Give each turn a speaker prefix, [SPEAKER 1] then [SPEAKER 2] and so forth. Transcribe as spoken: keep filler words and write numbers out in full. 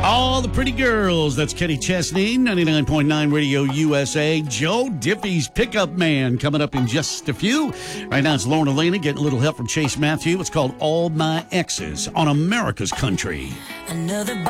[SPEAKER 1] All the pretty girls. That's Kenny Chesney, ninety-nine point nine Radio U S A. Joe Diffie's Pickup Man coming up in just a few. Right now it's Lauren Elena getting a little help from Chase Matthew. It's called All My Exes on America's Country.
[SPEAKER 2] Another